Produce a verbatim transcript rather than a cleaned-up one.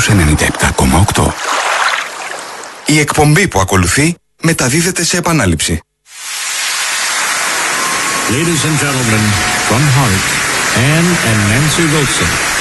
ενενήντα επτά κόμμα οκτώ. Η εκπομπή που ακολουθεί μεταδίδεται σε επανάληψη. Ladies and gentlemen, from Heart, Anne and Nancy Wilson.